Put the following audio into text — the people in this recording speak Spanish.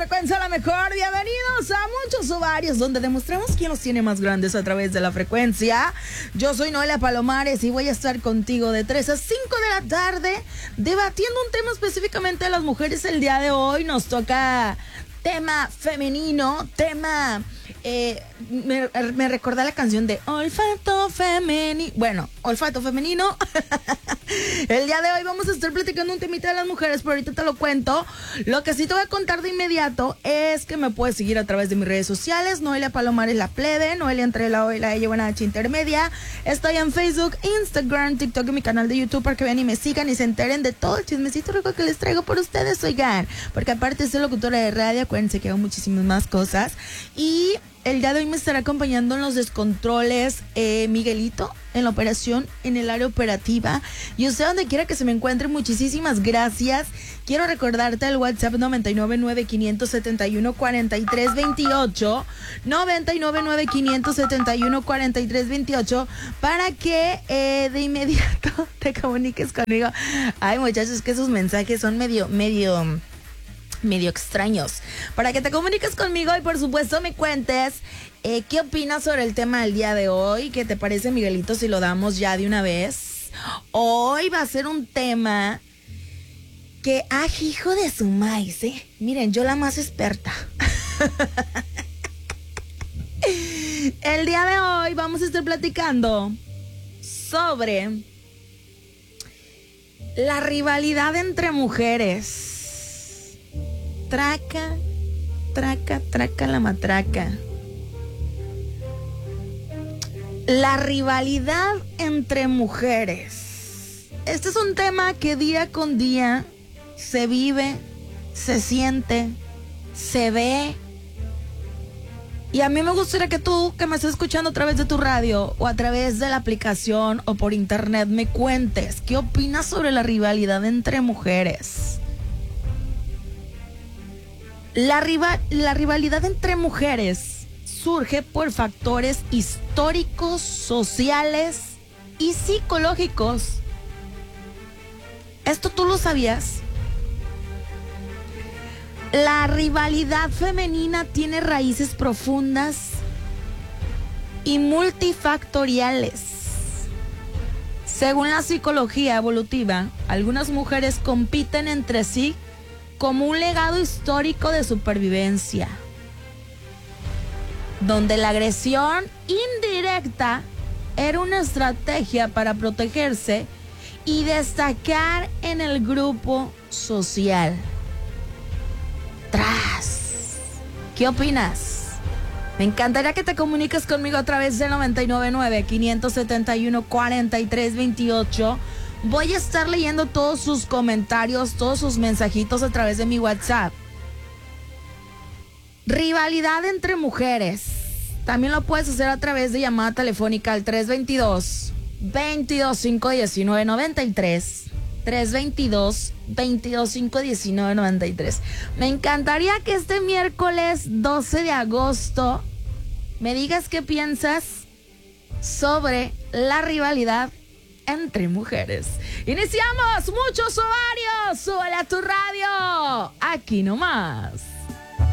frecuencia la mejor. Bienvenidos a Muchos Ovarios, donde demostramos quién los tiene más grandes a través de la frecuencia. Yo soy Noelia Palomares y voy a estar contigo de 3 a 5 de la tarde debatiendo un tema específicamente de las mujeres. El día de hoy nos toca tema femenino, tema... me recordé la canción de Olfato Femenino. Bueno, Olfato Femenino. El día de hoy vamos a estar platicando un temita de las mujeres, pero ahorita te lo cuento. Lo que sí te voy a contar de inmediato es que me puedes seguir a través de mis redes sociales. Noelia Palomares la plebe, Noelia entre la O y la E lleva una H intermedia. Estoy en Facebook, Instagram, TikTok y mi canal de YouTube para que vean y me sigan y se enteren de todo el chismecito rico que les traigo por ustedes, oigan. Porque aparte soy locutora de radio, acuérdense que hago muchísimas más cosas. Y el día de hoy me estará acompañando en los descontroles Miguelito, en la operación, en el área operativa. Y usted donde quiera que se me encuentre, muchísimas gracias. Quiero recordarte el WhatsApp 999-571-4328, 999-571-4328, para que de inmediato te comuniques conmigo. Ay, muchachos, que esos mensajes son medio extraños, para que te comuniques conmigo y por supuesto me cuentes qué opinas sobre el tema del día de hoy. ¿Qué te parece, Miguelito, si lo damos ya de una vez? Hoy va a ser un tema que, hijo de su maíz, miren, yo la más experta. El día de hoy vamos a estar platicando sobre la rivalidad entre mujeres. Traca la matraca. La rivalidad entre mujeres. Este es un tema que día con día se vive, se siente, se ve. Y a mí me gustaría que tú, que me estés escuchando a través de tu radio o a través de la aplicación o por internet, me cuentes qué opinas sobre la rivalidad entre mujeres. La rivalidad entre mujeres surge por factores históricos, sociales y psicológicos. ¿Esto tú lo sabías? La rivalidad femenina tiene raíces profundas y multifactoriales. Según la psicología evolutiva, algunas mujeres compiten entre sí como un legado histórico de supervivencia, donde la agresión indirecta era una estrategia para protegerse y destacar en el grupo social. ¿Qué opinas? Me encantaría que te comuniques conmigo a través del 999-571-4328. Voy a estar leyendo todos sus comentarios, todos sus mensajitos a través de mi WhatsApp. Rivalidad entre mujeres. También lo puedes hacer a través de llamada telefónica al 322-225-1993. 322-225-1993. Me encantaría que este miércoles 12 de agosto me digas qué piensas sobre la rivalidad entre mujeres. Iniciamos Muchos Ovarios. Súbele a tu radio. Aquí nomás.